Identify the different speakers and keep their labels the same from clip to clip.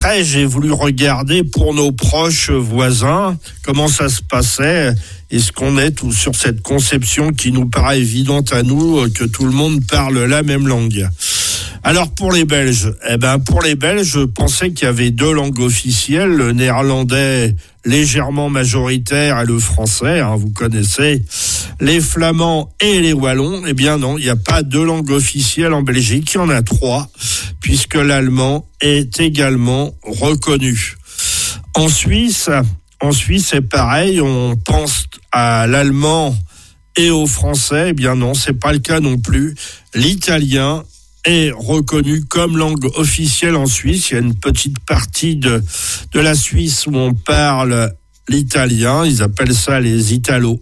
Speaker 1: après, j'ai voulu regarder pour nos proches voisins comment ça se passait. Est-ce qu'on est tout sur cette conception qui nous paraît évidente à nous, que tout le monde parle la même langue? Alors pour les Belges, je pensais qu'il y avait 2 langues officielles, le néerlandais légèrement majoritaire et le français, vous connaissez, les flamands et les wallons. Eh bien non, il n'y a pas 2 langues officielles en Belgique, il y en a 3, puisque l'allemand est également reconnu. En Suisse, c'est pareil, on pense à l'allemand et au français. Eh bien non, c'est pas le cas non plus. L'italien est reconnu comme langue officielle en Suisse. Il y a une petite partie de la Suisse où on parle l'italien. Ils appellent ça les italophones.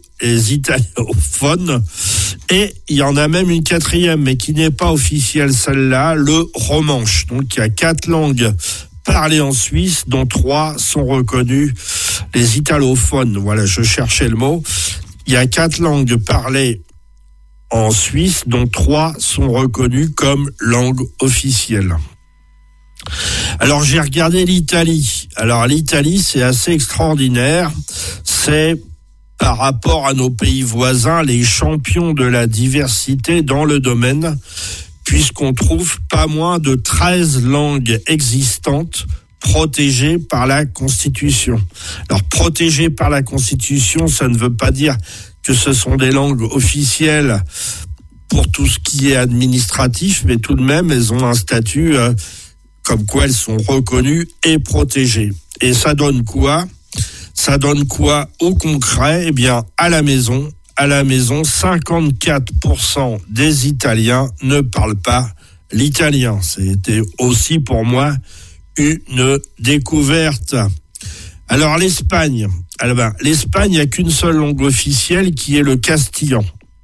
Speaker 1: Et il y en a même une 4e, mais qui n'est pas officielle, celle-là, le romanche. Donc il y a 4 langues parlées en Suisse, dont 3 sont reconnues, les italophones. Voilà, je cherchais le mot. Il y a 4 langues parlées en Suisse, dont 3 sont reconnues comme langue officielle. Alors j'ai regardé l'Italie. Alors l'Italie, c'est assez extraordinaire. C'est, par rapport à nos pays voisins, les champions de la diversité dans le domaine, puisqu'on trouve pas moins de 13 langues existantes protégées par la Constitution. Alors protégées par la Constitution, ça ne veut pas dire que ce sont des langues officielles pour tout ce qui est administratif, mais tout de même, elles ont un statut comme quoi elles sont reconnues et protégées. Et ça donne quoi? Ça donne quoi au concret? Eh bien, à la maison, 54% des Italiens ne parlent pas l'italien. C'était aussi pour moi une découverte. Alors l'Espagne, l'Espagne, il n'y a qu'une seule langue officielle qui est le castillan.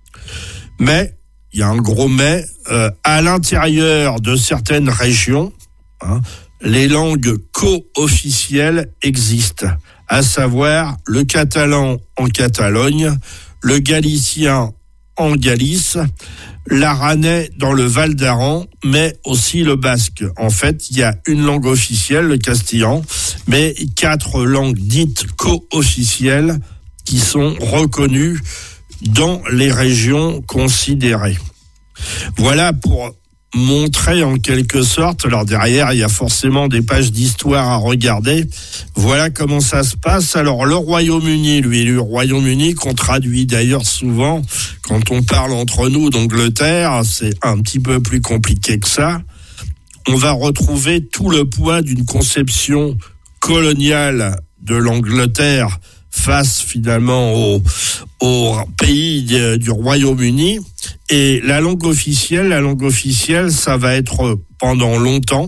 Speaker 1: Mais, il y a un gros mais, à l'intérieur de certaines régions, les langues co-officielles existent, à savoir le catalan en Catalogne, le galicien en Galice, l'aranais dans le Val d'Aran, mais aussi le basque. En fait, il y a une langue officielle, le castillan, mais 4 langues dites co-officielles qui sont reconnues dans les régions considérées. Voilà pour montrer en quelque sorte, alors derrière il y a forcément des pages d'histoire à regarder, voilà comment ça se passe. Alors le Royaume-Uni, le Royaume-Uni qu'on traduit d'ailleurs souvent quand on parle entre nous d'Angleterre, c'est un petit peu plus compliqué que ça. On va retrouver tout le poids d'une conception coloniale de l'Angleterre face finalement au pays du Royaume-Uni. Et la langue officielle, ça va être pendant longtemps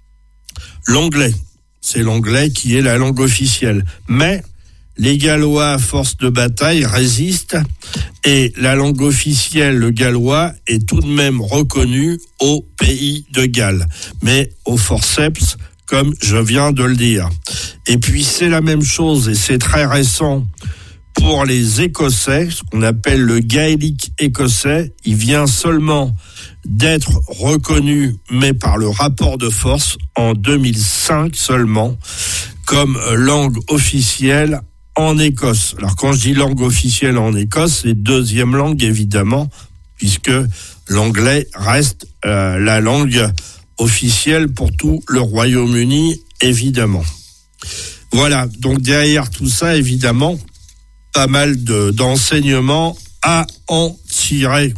Speaker 1: l'anglais. C'est l'anglais qui est la langue officielle. Mais les Gallois, à force de bataille, résistent et la langue officielle, le gallois, est tout de même reconnue au pays de Galles. Mais au forceps, comme je viens de le dire. Et puis c'est la même chose, et c'est très récent, pour les Écossais, ce qu'on appelle le gaélique écossais. Il vient seulement d'être reconnu, mais par le rapport de force, en 2005 seulement, comme langue officielle en Écosse. Alors quand je dis langue officielle en Écosse, c'est 2e langue évidemment, puisque l'anglais reste la langue officielle pour tout le Royaume-Uni, évidemment. Voilà, donc derrière tout ça, évidemment, pas mal d'enseignements à en tirer.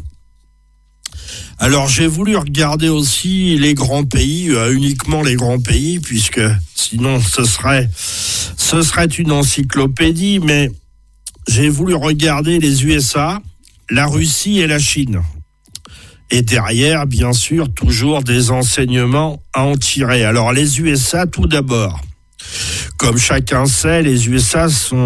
Speaker 1: Alors j'ai voulu regarder aussi les grands pays, uniquement les grands pays, puisque sinon ce serait une encyclopédie, mais j'ai voulu regarder les USA, la Russie et la Chine. Et derrière, bien sûr, toujours des enseignements à en tirer. Alors les USA, tout d'abord. Comme chacun sait, les USA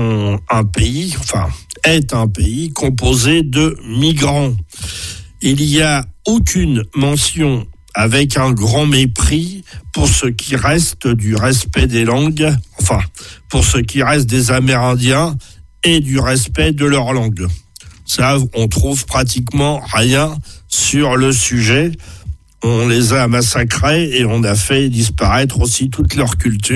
Speaker 1: est un pays composé de migrants. Il n'y a aucune mention avec un grand mépris pour ce qui reste du respect des langues, pour ce qui reste des Amérindiens et du respect de leur langue. Ça, on trouve pratiquement rien sur le sujet. On les a massacrés et on a fait disparaître aussi toute leur culture.